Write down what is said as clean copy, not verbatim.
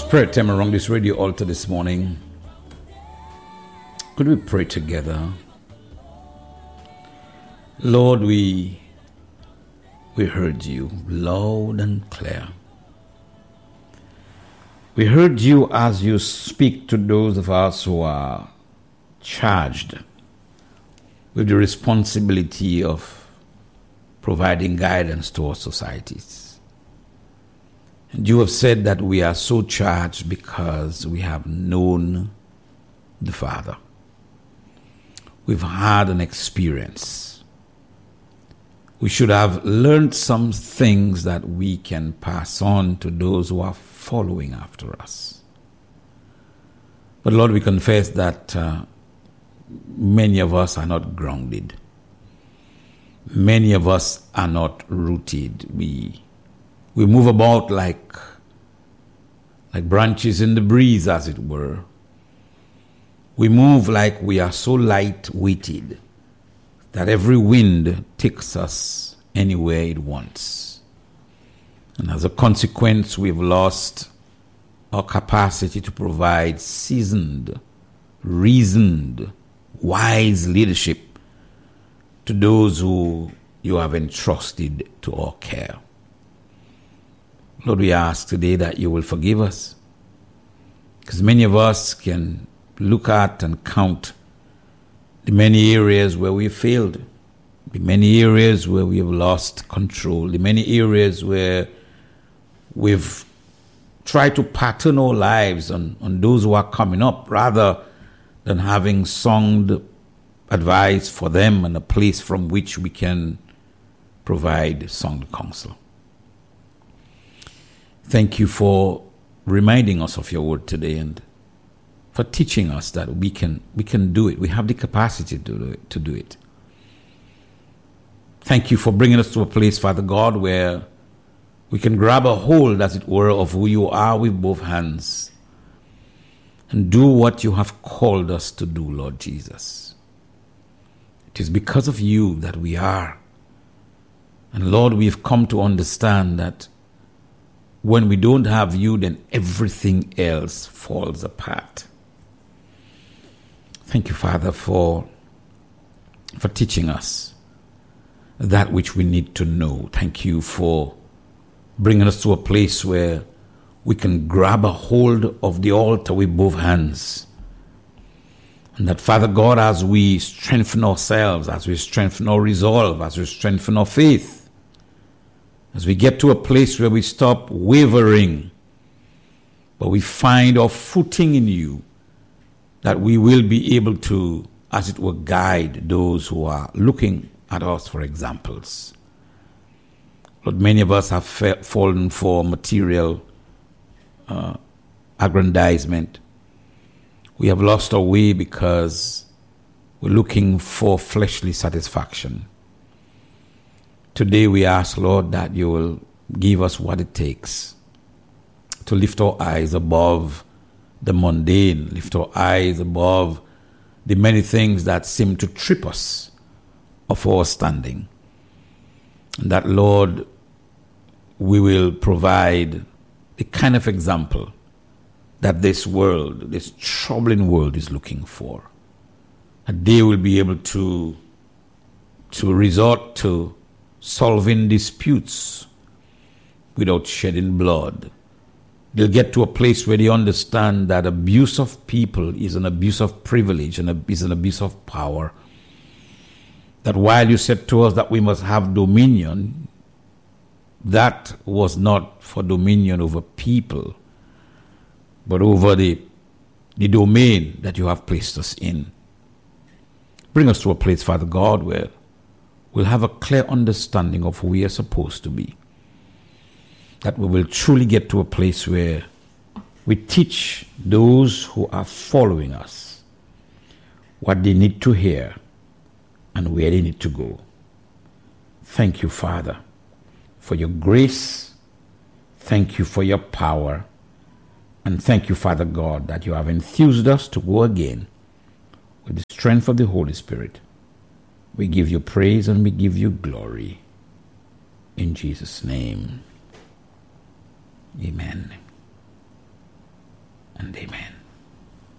Prayer time around this radio altar this morning. Could we pray together? Lord, we heard you loud and clear. We heard you as you speak to those of us who are charged with the responsibility of providing guidance to our societies. And you have said that we are so charged because we have known the Father. We've had an experience. We should have learned some things that we can pass on to those who are following after us. But Lord, we confess that many of us are not grounded. Many of us are not rooted. We move about like branches in the breeze, as it were. We move like we are so light-weighted that every wind takes us anywhere it wants. And as a consequence, we've lost our capacity to provide seasoned, reasoned, wise leadership to those who you have entrusted to our care. Lord, we ask today that you will forgive us, because many of us can look at and count the many areas where we failed, the many areas where we have lost control, the many areas where we've tried to pattern our lives on those who are coming up rather than having sound advice for them and a place from which we can provide sound counsel. Thank you for reminding us of your word today and for teaching us that we can do it. We have the capacity to do it. Thank you for bringing us to a place, Father God, where we can grab a hold, as it were, of who you are with both hands and do what you have called us to do, Lord Jesus. It is because of you that we are. And Lord, we've come to understand that when we don't have you, then everything else falls apart. Thank you, Father, for teaching us that which we need to know. Thank you for bringing us to a place where we can grab a hold of the altar with both hands. And that, Father God, as we strengthen ourselves, as we strengthen our resolve, as we strengthen our faith, as we get to a place where we stop wavering, but we find our footing in you, that we will be able to, as it were, guide those who are looking at us for examples. Lord, many of us have fallen for material aggrandizement. We have lost our way because we're looking for fleshly satisfaction. Today we ask, Lord, that you will give us what it takes to lift our eyes above the mundane, lift our eyes above the many things that seem to trip us of our standing. And that, Lord, we will provide the kind of example that this world, this troubling world, is looking for. That they will be able to resort to solving disputes without shedding blood. They'll get to a place where they understand that abuse of people is an abuse of privilege and is an abuse of power. That while you said to us that we must have dominion, that was not for dominion over people, but over the domain that you have placed us in. Bring us to a place, Father God, where we'll have a clear understanding of who we are supposed to be. That we will truly get to a place where we teach those who are following us what they need to hear and where they need to go. Thank you, Father, for your grace. Thank you for your power. And thank you, Father God, that you have enthused us to go again with the strength of the Holy Spirit. We give you praise and we give you glory. In Jesus' name, amen. and amen.